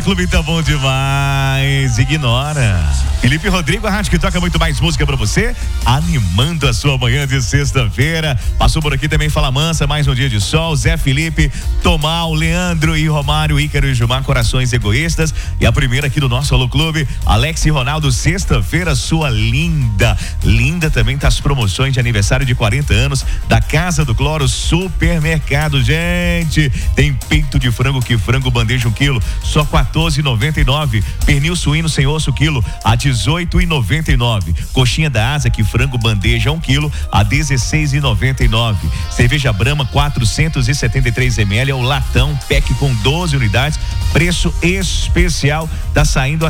Clube tá bom demais. Ignora. Felipe Rodrigo, a rádio que toca muito mais música pra você, animando a sua manhã de sexta-feira. Passou por aqui também Fala Mansa, mais um dia de sol. Zé Felipe, Tomal, Leandro e Romário, Ícaro e Gilmar, Corações Egoístas. E a primeira aqui do nosso Alô Clube, Alex e Ronaldo, sexta-feira, sua linda. Linda também tá as promoções de aniversário de 40 anos da Casa do Cloro Supermercado. Gente, tem peito de frango, que frango bandeja 1 quilo, só R$14,99. Pernil suíno sem osso, quilo, a R$18,99. Coxinha da Asa, que frango bandeja 1 quilo, a R$16,99. Cerveja Brahma 473 ml, é o latão, pack com 12 unidades, preço especial, tá saindo a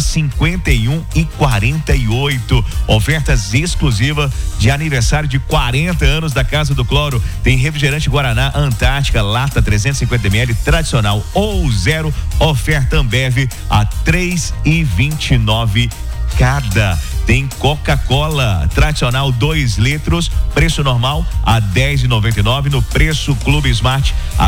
R$51,48. Ofertas exclusivas de aniversário de 40 anos da Casa do Cloro. Tem refrigerante Guaraná Antártica, lata 350 ml, tradicional ou zero, oferta Ambev a R$3,29 cada. Tem Coca-Cola tradicional 2 litros, preço normal a R$10,99, no preço Clube Smart a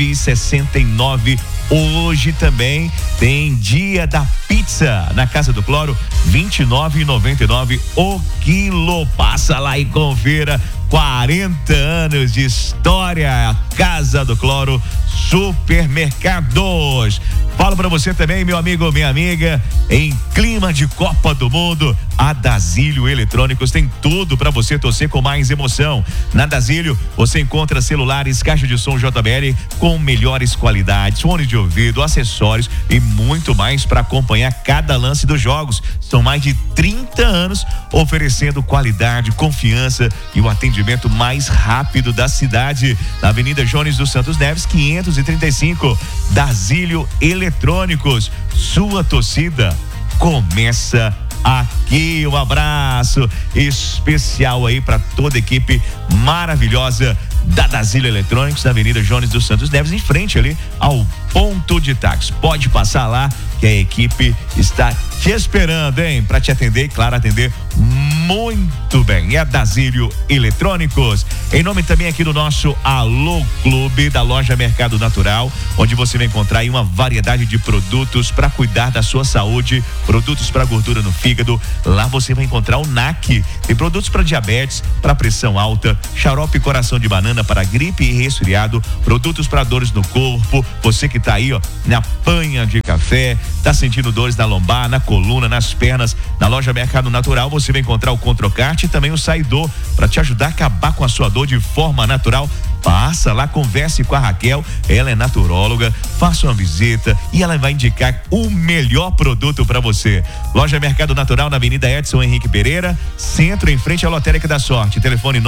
R$9,69. Hoje também tem Dia da Pizza na Casa do Cloro, R$29,99 o quilo. Passa lá e confira. 40 anos de história, a Casa do Cloro Supermercados. Falo pra você também, meu amigo, minha amiga, em clima de Copa do Mundo, a Dasílio Eletrônicos tem tudo pra você torcer com mais emoção. Na Dasílio você encontra celulares, caixa de som JBL com melhores qualidades, fone de ouvido, acessórios e muito mais para acompanhar cada lance dos jogos. São mais de 30 anos oferecendo qualidade, confiança e o atendimento mais rápido da cidade. Na Avenida Jones dos Santos Neves, 535. Dasílio Eletrônicos, sua torcida começa aqui. Um abraço especial aí para toda a equipe maravilhosa da Dasílio Eletrônicos, na Avenida Jones dos Santos Neves, em frente ali ao ponto de táxi. Pode passar lá que a equipe está te esperando, hein? Para te atender e, claro, atender muito bem. É a Dasílio Eletrônicos. Em nome também aqui do nosso Alô Clube, da loja Mercado Natural, onde você vai encontrar aí uma variedade de produtos para cuidar da sua saúde, produtos para gordura no fígado. Lá você vai encontrar o NAC. Tem produtos para diabetes, para pressão alta, xarope coração de banana para gripe e resfriado, produtos para dores no corpo. Você que tá aí, ó, na panha de café, tá sentindo dores na lombar, na coluna, nas pernas, na loja Mercado Natural você vai encontrar o Controcart e também o Saidor para te ajudar a acabar com a sua dor de forma natural. Passa lá, converse com a Raquel, ela é naturóloga, faça uma visita e ela vai indicar o melhor produto para você. Loja Mercado Natural na Avenida Edson Henrique Pereira, centro, em frente à Lotérica da Sorte. Telefone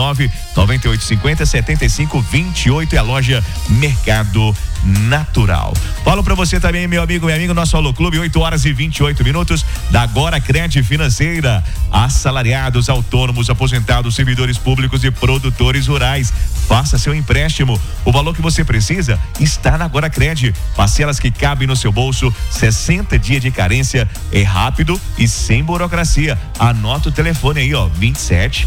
99850-7528, é a loja Mercado Natural. Falo pra você também, meu amigo, minha amiga, nosso Alô Clube, 8h28 da Agora Crédito Financeira. Assalariados, autônomos, aposentados, servidores públicos e produtores rurais. Faça seu empréstimo. O valor que você precisa está na Agora Crédito. Parcelas que cabem no seu bolso, 60 dias de carência, é rápido e sem burocracia. Anota o telefone aí, ó, 27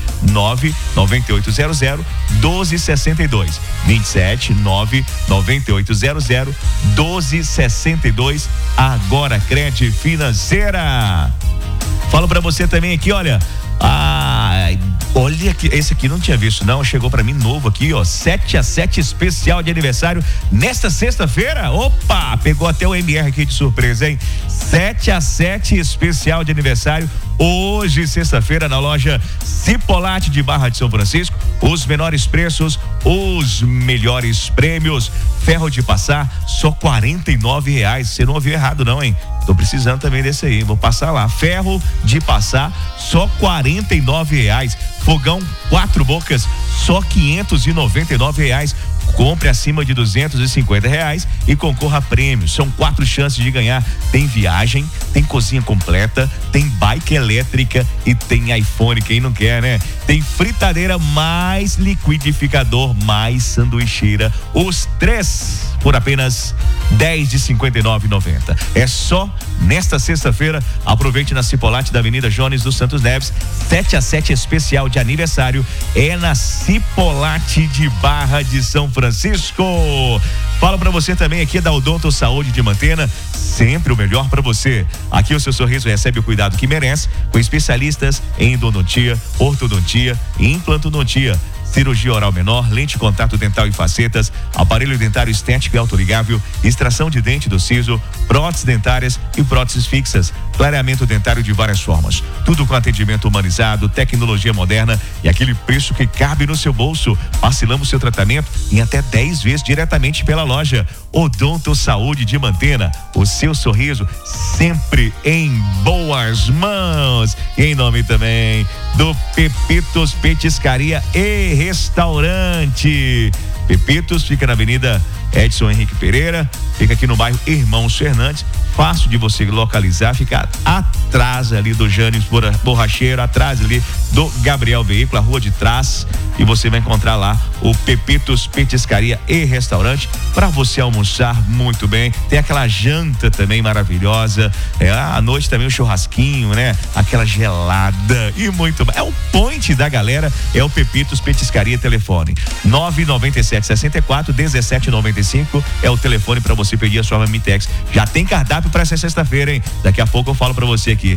99800 1262. 27 99800 1262. Agora Crédito Financeira. Falo pra você também aqui, olha. Olha aqui, esse aqui não tinha visto não, chegou pra mim novo aqui, ó, 7x7 especial de aniversário nesta sexta-feira. Opa, pegou até o MR aqui de surpresa, hein? 7x7 especial de aniversário hoje, sexta-feira, na loja Cipolate de Barra de São Francisco. Os menores preços, os melhores prêmios. Ferro de passar, só R$49. Você não ouviu errado não, hein? Tô precisando também desse aí, vou passar lá. Ferro de passar, só R$49. Fogão 4 bocas, só R$599. Compre acima de R$250 e concorra a prêmios. São 4 chances de ganhar. Tem viagem, tem cozinha completa, tem bike elétrica e tem iPhone, quem não quer, né? Tem fritadeira mais liquidificador mais sanduicheira. Os 3 por apenas R$10 de R$59,90. É só nesta sexta-feira. Aproveite na Cipolate da Avenida Jones dos Santos Neves. 7x7 especial de aniversário é na Cipolate de Barra de São Francisco. Falo pra você também aqui da Odonto Saúde de Mantena, sempre o melhor pra você. Aqui o seu sorriso recebe o cuidado que merece, com especialistas em endodontia, ortodontia e implantodontia. Cirurgia oral menor, lente de contato dental e facetas, aparelho dentário estético e autoligável, extração de dente do siso, próteses dentárias e próteses fixas, clareamento dentário de várias formas. Tudo com atendimento humanizado, tecnologia moderna e aquele preço que cabe no seu bolso. Parcelamos seu tratamento em até 10 vezes diretamente pela loja. Odonto Saúde de Mantena, o seu sorriso sempre em boas mãos. E em nome também do Pepitos Petiscaria e Restaurante. Pepitos fica na Avenida Edson Henrique Pereira, fica aqui no bairro Irmãos Fernandes, fácil de você localizar, fica atrás ali do Jânio Borracheiro, atrás ali do Gabriel Veículo, a rua de trás, e você vai encontrar lá o Pepitos Petiscaria e Restaurante para você almoçar muito bem. Tem aquela janta também maravilhosa, à noite também o churrasquinho, né? Aquela gelada e muito mais. É o point da galera, é o Pepitos Petiscaria. Telefone 997-64-1795 é o telefone para você pedir a sua Marmitex. Já tem cardápio para essa sexta-feira, hein? Daqui a pouco eu falo para você aqui.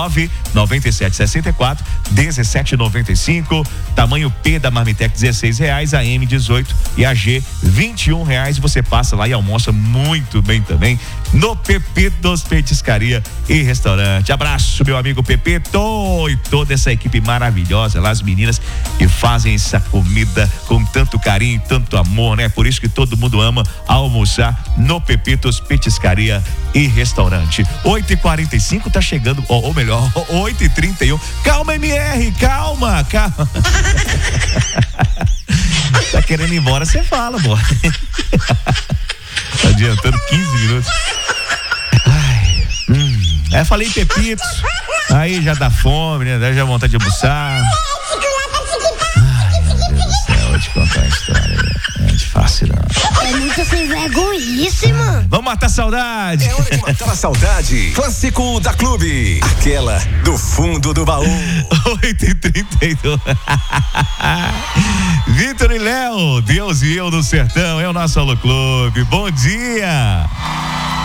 997-64-1795, tamanho P da Marmitex R$16, a M 18 e a G R$21. Você passa lá e almoça muito bem também no Pepitos Petiscaria e Restaurante. Abraço, meu amigo Pepito e toda essa equipe maravilhosa lá, as meninas que fazem essa comida com tanto carinho e tanto amor, né? Por isso que todo mundo ama almoçar no Pepitos Petiscaria e Restaurante. 8h45 tá chegando, ou melhor, 8h31. Calma, MR, calma. Tá querendo ir embora, você fala, amor. Tá adiantando 15 minutos. Falei Pepitos, aí já dá fome, né? Já dá vontade de almoçar. Ai, meu Deus do céu, vou te contar uma história. Não é de fácil, não. É muito sem vergonhíssima. Vamos matar a saudade. É hora de matar a saudade. Clássico da Clube. Aquela do fundo do baú. 8h32. Vitor e Léo, Deus e eu no sertão, é o nosso Alô Clube. Bom dia.